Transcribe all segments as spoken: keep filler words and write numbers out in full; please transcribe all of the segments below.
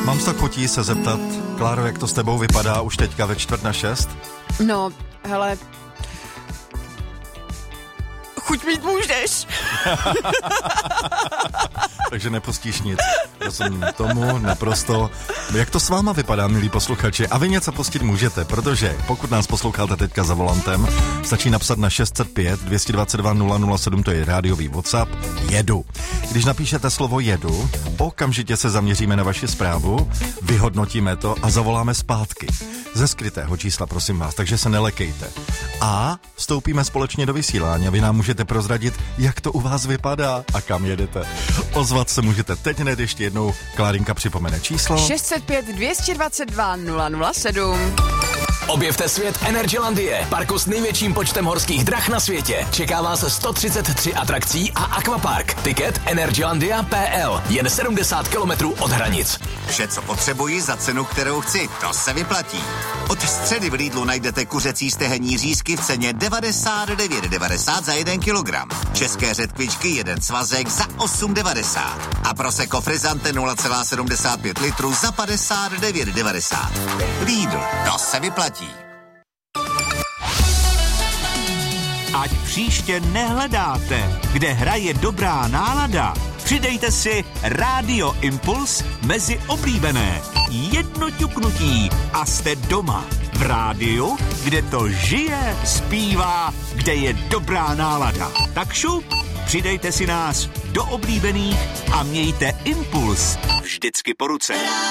Mám se chutí se zeptat, Kláro, jak to s tebou vypadá už teďka ve čtvrt na šest? No, hele, chuť mít můžeš. Takže nepustíš nic. Rozumím tomu naprosto. Jak to s váma vypadá, milí posluchači? A vy něco pustit můžete, protože pokud nás posloucháte teďka za volantem, stačí napsat na šest set pět dvě dva dva nula nula sedm, to je rádiový WhatsApp, jedu. Když napíšete slovo jedu, okamžitě se zaměříme na vaši zprávu, vyhodnotíme to a zavoláme zpátky. Ze skrytého čísla, prosím vás, takže se nelekejte. A vstoupíme společně do vysílání a vy nám můžete prozradit, jak to u vás vypadá a kam jedete. Ozvat se můžete teď hned, ještě jednou Klárinka připomene číslo. šest set pět dvě dva dva nula nula sedm. Objevte svět Energylandie, parku s největším počtem horských drah na světě. Čeká vás sto třicet tři atrakcí a akvapark. Tiket energylandia tečka p l, jen sedmdesát kilometrů od hranic. Vše, co potřebuji za cenu, kterou chci, to se vyplatí. Od středy v Lidlu najdete kuřecí stehenní řízky v ceně devadesát devět devadesát za jeden kilogram. České řetkvičky jeden svazek za osm devadesát. A Prosecco Frizzante nula celá sedmdesát pět litru za padesát devět devadesát. Lidl, to se vyplatí. Ať příště nehledáte, kde hraje dobrá nálada, přidejte si Rádio Impuls mezi oblíbené. Jedno ťuknutí a jste doma. V rádiu, kde to žije, zpívá, kde je dobrá nálada. Tak šup, přidejte si nás do oblíbených a mějte Impuls vždycky po ruce.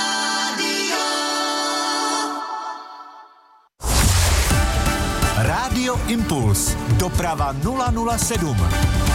Rádio Impuls. Doprava nula nula sedm.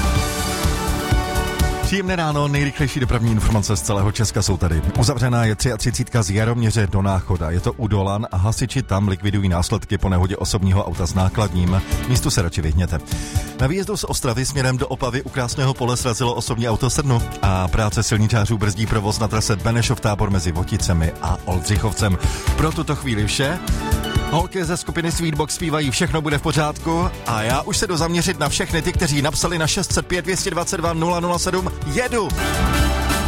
Příjemné ráno, nejrychlejší dopravní informace z celého Česka jsou tady. Uzavřená je třicet tři z Jaroměře do Náchoda. Je to u Dolan a hasiči tam likvidují následky po nehodě osobního auta s nákladním. Místu se radši vyhněte. Na výjezdu z Ostravy směrem do Opavy u Krásného Pole srazilo osobní auto sedno a práce silničářů brzdí provoz na trase Benešov Tábor mezi Voticemi a Oldřichovcem. Pro tuto chvíli vše. Holky ze skupiny Sweetbox zpívají Všechno bude v pořádku a já už se jdu zaměřit na všechny ty, kteří napsali na šest set pět dvě dva dva nula nula sedm jedu.